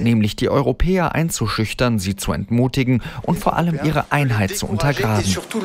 nämlich die Europäer einzuschüchtern, sie zu entmutigen und vor allem ihre Einheit zu untergraben.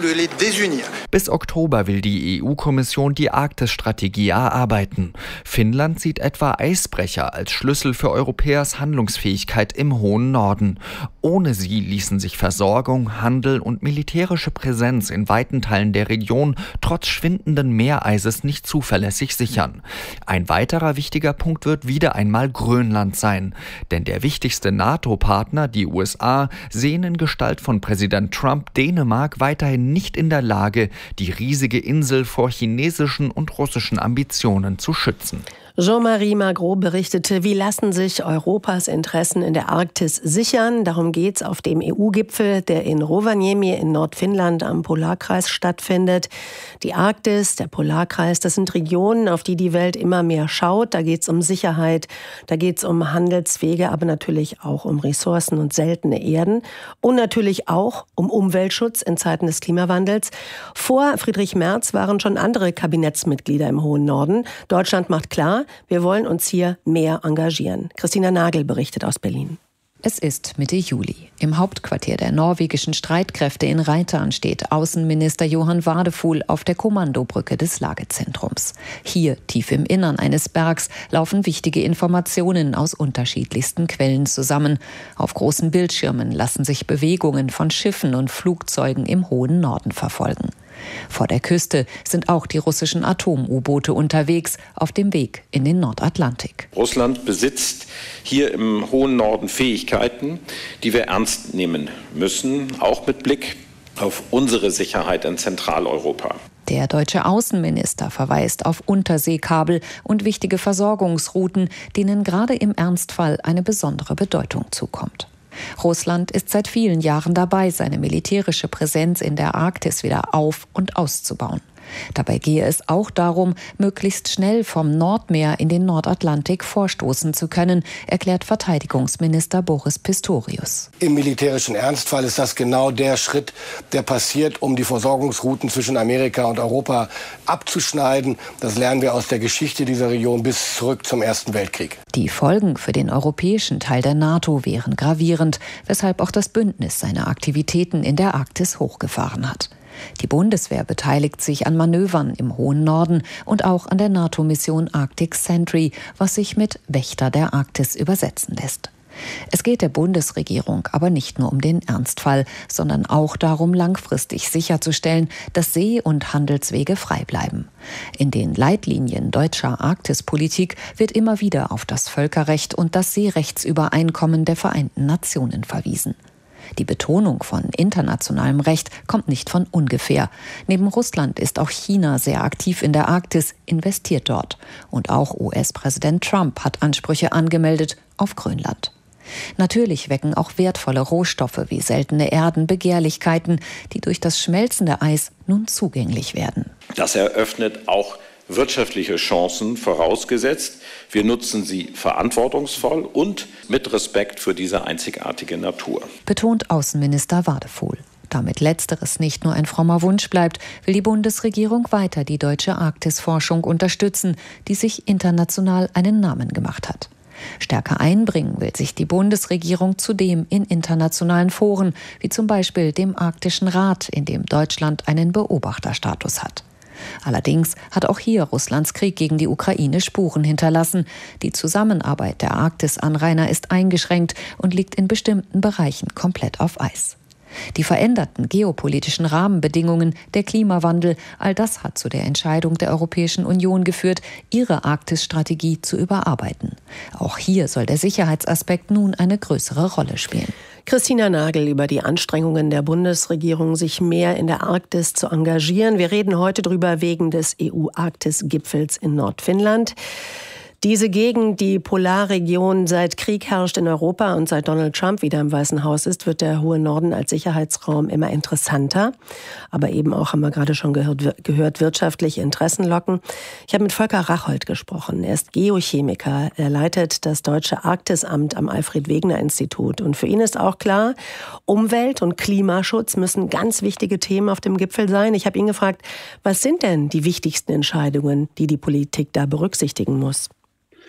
Bis Oktober will die EU-Kommission die Arktis-Strategie erarbeiten. Finnland sieht etwa Eisbrecher als Schlüssel für Europäers Handlungsfähigkeit im hohen Norden. Ohne sie ließen sich Versorgung, Handel und militärische Präsenz in weiten Teilen der Region trotz schwindenden Meereises nicht zuverlässig sichern. Ein weiterer wichtiger Punkt wird wieder einmal Grönland sein. Denn der wichtigste NATO-Partner, die USA, sehen in Gestalt von Präsident Trump Dänemark weiterhin nicht in der Lage, die riesige Insel vor chinesischen und russischen Ambitionen zu schützen. Jean-Marie Magro berichtete, wie lassen sich Europas Interessen in der Arktis sichern. Darum geht's auf dem EU-Gipfel, der in Rovaniemi in Nordfinnland am Polarkreis stattfindet. Die Arktis, der Polarkreis, das sind Regionen, auf die die Welt immer mehr schaut. Da geht's um Sicherheit, da geht's um Handelswege, aber natürlich auch um Ressourcen und seltene Erden. Und natürlich auch um Umweltschutz in Zeiten des Klimawandels. Vor Friedrich Merz waren schon andere Kabinettsmitglieder im hohen Norden. Deutschland macht klar, wir wollen uns hier mehr engagieren. Christina Nagel berichtet aus Berlin. Es ist Mitte Juli. Im Hauptquartier der norwegischen Streitkräfte in Reitan steht Außenminister Johan Vadefol auf der Kommandobrücke des Lagezentrums. Hier, tief im Innern eines Bergs, laufen wichtige Informationen aus unterschiedlichsten Quellen zusammen. Auf großen Bildschirmen lassen sich Bewegungen von Schiffen und Flugzeugen im hohen Norden verfolgen. Vor der Küste sind auch die russischen Atom-U-Boote unterwegs, auf dem Weg in den Nordatlantik. Russland besitzt hier im hohen Norden Fähigkeiten, die wir ernst nehmen müssen, auch mit Blick auf unsere Sicherheit in Zentraleuropa. Der deutsche Außenminister verweist auf Unterseekabel und wichtige Versorgungsrouten, denen gerade im Ernstfall eine besondere Bedeutung zukommt. Russland ist seit vielen Jahren dabei, seine militärische Präsenz in der Arktis wieder auf- und auszubauen. Dabei gehe es auch darum, möglichst schnell vom Nordmeer in den Nordatlantik vorstoßen zu können, erklärt Verteidigungsminister Boris Pistorius. Im militärischen Ernstfall ist das genau der Schritt, der passiert, um die Versorgungsrouten zwischen Amerika und Europa abzuschneiden. Das lernen wir aus der Geschichte dieser Region bis zurück zum Ersten Weltkrieg. Die Folgen für den europäischen Teil der NATO wären gravierend, weshalb auch das Bündnis seine Aktivitäten in der Arktis hochgefahren hat. Die Bundeswehr beteiligt sich an Manövern im hohen Norden und auch an der NATO-Mission Arctic Sentry, was sich mit Wächter der Arktis übersetzen lässt. Es geht der Bundesregierung aber nicht nur um den Ernstfall, sondern auch darum, langfristig sicherzustellen, dass See- und Handelswege frei bleiben. In den Leitlinien deutscher Arktispolitik wird immer wieder auf das Völkerrecht und das Seerechtsübereinkommen der Vereinten Nationen verwiesen. Die Betonung von internationalem Recht kommt nicht von ungefähr. Neben Russland ist auch China sehr aktiv in der Arktis, investiert dort. Und auch US-Präsident Trump hat Ansprüche angemeldet auf Grönland. Natürlich wecken auch wertvolle Rohstoffe wie seltene Erden Begehrlichkeiten, die durch das schmelzende Eis nun zugänglich werden. Das eröffnet auch wirtschaftliche Chancen, vorausgesetzt, wir nutzen sie verantwortungsvoll und mit Respekt für diese einzigartige Natur. Betont Außenminister Vadefol. Damit Letzteres nicht nur ein frommer Wunsch bleibt, will die Bundesregierung weiter die deutsche Arktisforschung unterstützen, die sich international einen Namen gemacht hat. Stärker einbringen will sich die Bundesregierung zudem in internationalen Foren, wie zum Beispiel dem Arktischen Rat, in dem Deutschland einen Beobachterstatus hat. Allerdings hat auch hier Russlands Krieg gegen die Ukraine Spuren hinterlassen. Die Zusammenarbeit der Arktisanrainer ist eingeschränkt und liegt in bestimmten Bereichen komplett auf Eis. Die veränderten geopolitischen Rahmenbedingungen, der Klimawandel, all das hat zu der Entscheidung der Europäischen Union geführt, ihre Arktisstrategie zu überarbeiten. Auch hier soll der Sicherheitsaspekt nun eine größere Rolle spielen. Christina Nagel über die Anstrengungen der Bundesregierung, sich mehr in der Arktis zu engagieren. Wir reden heute drüber wegen des EU-Arktis-Gipfels in Nordfinnland. Diese Gegend, die Polarregion, seit Krieg herrscht in Europa und seit Donald Trump wieder im Weißen Haus ist, wird der hohe Norden als Sicherheitsraum immer interessanter. Aber eben auch, haben wir gerade schon gehört, wirtschaftliche Interessen locken. Ich habe mit Volker Rachold gesprochen. Er ist Geochemiker. Er leitet das Deutsche Arktisamt am Alfred-Wegener-Institut. Und für ihn ist auch klar, Umwelt- und Klimaschutz müssen ganz wichtige Themen auf dem Gipfel sein. Ich habe ihn gefragt, was sind denn die wichtigsten Entscheidungen, die die Politik da berücksichtigen muss?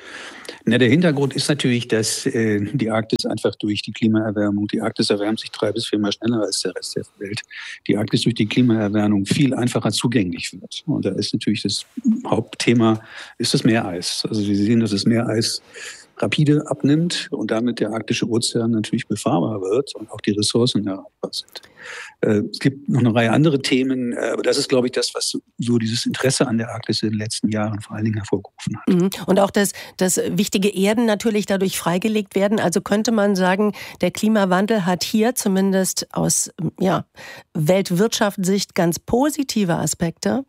Na, der Hintergrund ist natürlich, dass die Arktis einfach durch die Klimaerwärmung, die Arktis erwärmt sich 3 bis 4-mal schneller als der Rest der Welt, die Arktis durch die Klimaerwärmung viel einfacher zugänglich wird. Und da ist natürlich das Hauptthema, ist das Meereis. Also wir sehen, dass das Meereis rapide abnimmt und damit der arktische Ozean natürlich befahrbar wird und auch die Ressourcen erreichbar sind. Es gibt noch eine Reihe andere Themen, aber das ist, glaube ich, das, was so dieses Interesse an der Arktis in den letzten Jahren vor allen Dingen hervorgerufen hat. Und auch, dass wichtige Erden natürlich dadurch freigelegt werden. Also könnte man sagen, der Klimawandel hat hier zumindest aus Weltwirtschaftssicht ganz positive Aspekte.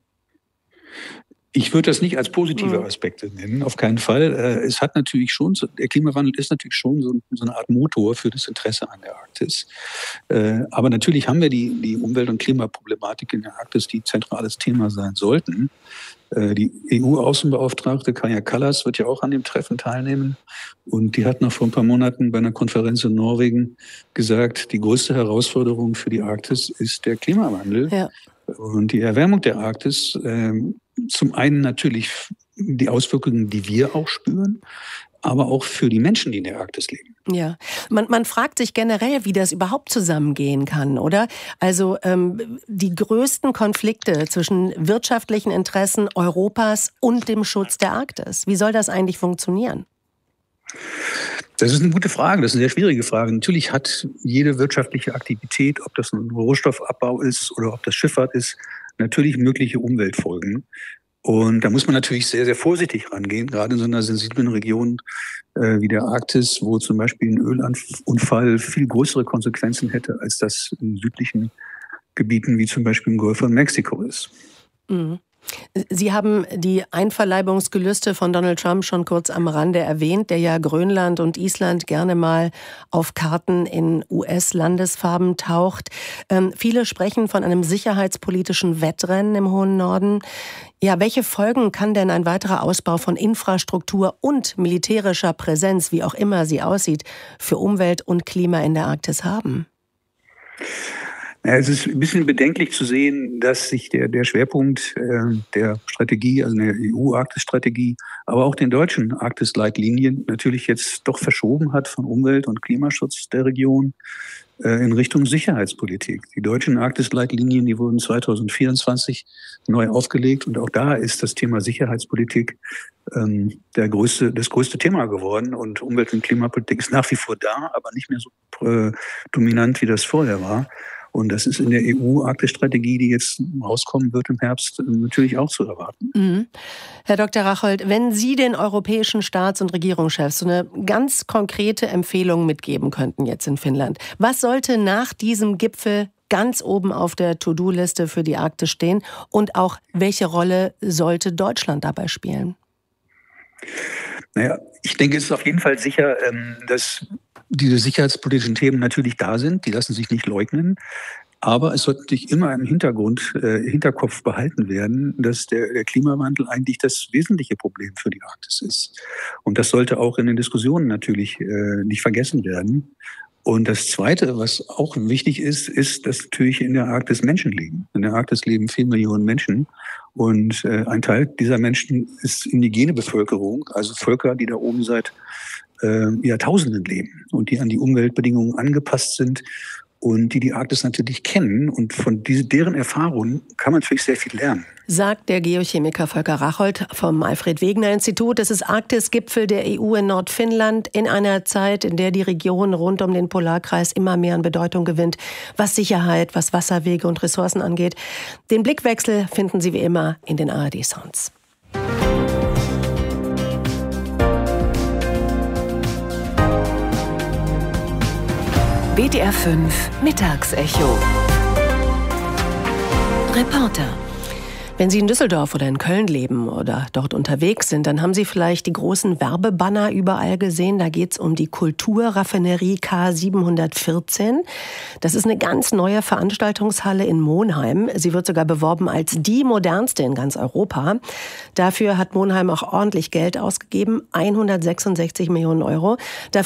Ich würde das nicht als positive Aspekte nennen, auf keinen Fall. Es hat natürlich schon, der Klimawandel ist natürlich schon so eine Art Motor für das Interesse an der Arktis. Aber natürlich haben wir die Umwelt- und Klimaproblematik in der Arktis, die zentrales Thema sein sollten. Die EU-Außenbeauftragte Kaja Kallas wird ja auch an dem Treffen teilnehmen. Und die hat noch vor ein paar Monaten bei einer Konferenz in Norwegen gesagt, die größte Herausforderung für die Arktis ist der Klimawandel. Ja. Und die Erwärmung der Arktis, zum einen natürlich die Auswirkungen, die wir auch spüren, aber auch für die Menschen, die in der Arktis leben. Ja, man fragt sich generell, wie das überhaupt zusammengehen kann, oder? Also die größten Konflikte zwischen wirtschaftlichen Interessen Europas und dem Schutz der Arktis. Wie soll das eigentlich funktionieren? Das ist eine gute Frage, das ist eine sehr schwierige Frage. Natürlich hat jede wirtschaftliche Aktivität, ob das ein Rohstoffabbau ist oder ob das Schifffahrt ist, natürlich mögliche Umweltfolgen. Und da muss man natürlich sehr, sehr vorsichtig rangehen, gerade in so einer sensiblen Region wie der Arktis, wo zum Beispiel ein Ölunfall viel größere Konsequenzen hätte, als das in südlichen Gebieten wie zum Beispiel im Golf von Mexiko ist. Mhm. Sie haben die Einverleibungsgelüste von Donald Trump schon kurz am Rande erwähnt, der ja Grönland und Island gerne mal auf Karten in US-Landesfarben taucht. Viele sprechen von einem sicherheitspolitischen Wettrennen im hohen Norden. Ja, welche Folgen kann denn ein weiterer Ausbau von Infrastruktur und militärischer Präsenz, wie auch immer sie aussieht, für Umwelt und Klima in der Arktis haben? Ja, es ist ein bisschen bedenklich zu sehen, dass sich der Schwerpunkt der Strategie, also der EU-Arktis-Strategie, aber auch den deutschen Arktis-Leitlinien natürlich jetzt doch verschoben hat von Umwelt- und Klimaschutz der Region in Richtung Sicherheitspolitik. Die deutschen Arktis-Leitlinien, die wurden 2024 neu aufgelegt und auch da ist das Thema Sicherheitspolitik das größte Thema geworden und Umwelt- und Klimapolitik ist nach wie vor da, aber nicht mehr so dominant, wie das vorher war. Und das ist in der EU-Arktis-Strategie, die jetzt rauskommen wird im Herbst, natürlich auch zu erwarten. Mhm. Herr Dr. Rachold, wenn Sie den europäischen Staats- und Regierungschefs so eine ganz konkrete Empfehlung mitgeben könnten jetzt in Finnland, was sollte nach diesem Gipfel ganz oben auf der To-Do-Liste für die Arktis stehen und auch welche Rolle sollte Deutschland dabei spielen? Naja, ich denke, es ist auf jeden Fall sicher, dass diese sicherheitspolitischen Themen natürlich da sind, die lassen sich nicht leugnen. Aber es sollte natürlich immer im Hinterkopf behalten werden, dass der Klimawandel eigentlich das wesentliche Problem für die Arktis ist. Und das sollte auch in den Diskussionen natürlich nicht vergessen werden. Und das Zweite, was auch wichtig ist, ist, dass natürlich in der Arktis Menschen leben. In der Arktis leben 4 Millionen Menschen. Und ein Teil dieser Menschen ist indigene Bevölkerung, also Völker, die da oben seit Jahrtausenden leben und die an die Umweltbedingungen angepasst sind und die Arktis natürlich kennen. Und von deren Erfahrungen kann man natürlich sehr viel lernen. Sagt der Geochemiker Volker Rachold vom Alfred-Wegener-Institut. Es ist Arktis-Gipfel der EU in Nordfinnland in einer Zeit, in der die Region rund um den Polarkreis immer mehr an Bedeutung gewinnt, was Sicherheit, was Wasserwege und Ressourcen angeht. Den Blickwechsel finden Sie wie immer in den ARD-Sounds. WDR 5 Mittagsecho. Reporter. Wenn Sie in Düsseldorf oder in Köln leben oder dort unterwegs sind, dann haben Sie vielleicht die großen Werbebanner überall gesehen. Da geht es um die Kulturraffinerie K714. Das ist eine ganz neue Veranstaltungshalle in Monheim. Sie wird sogar beworben als die modernste in ganz Europa. Dafür hat Monheim auch ordentlich Geld ausgegeben, 166 Millionen Euro. Dafür